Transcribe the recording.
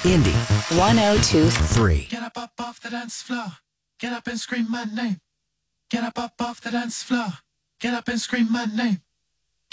Indy 1023. Get up off the dance floor. Get up and scream my name. Get up off the dance floor. Get up and scream my name.